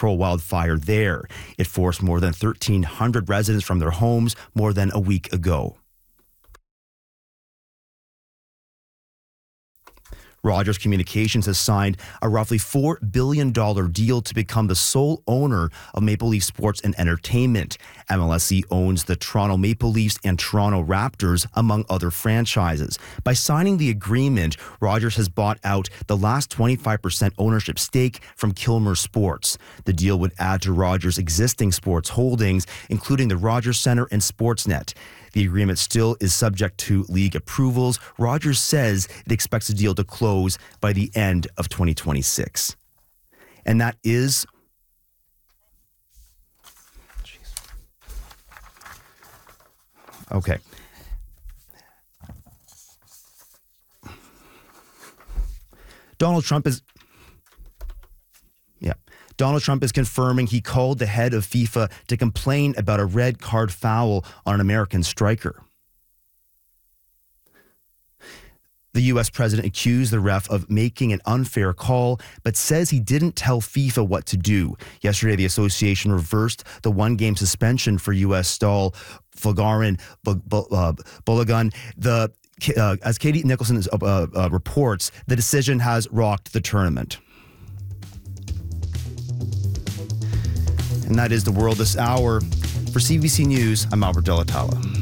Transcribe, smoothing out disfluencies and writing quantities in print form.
control wildfire there. It forced more than 1,300 residents from their homes more than a week ago. Rogers Communications has signed a roughly $4 billion deal to become the sole owner of Maple Leaf Sports and Entertainment. MLSE owns the Toronto Maple Leafs and Toronto Raptors, among other franchises. By signing the agreement, Rogers has bought out the last 25% ownership stake from Kilmer Sports. The deal would add to Rogers' existing sports holdings, including the Rogers Centre and Sportsnet. The agreement still is subject to league approvals. Rogers says it expects the deal to close by the end of 2026. And that is... Okay. Donald Trump is confirming he called the head of FIFA to complain about a red card foul on an American striker. The U.S. president accused the ref of making an unfair call, but says he didn't tell FIFA what to do. Yesterday, the association reversed the one-game suspension for U.S. star Florian Balogun. As Katie Nicholson reports, the decision has rocked the tournament. And that is the world this hour. For CBC News, I'm Albert Delatala.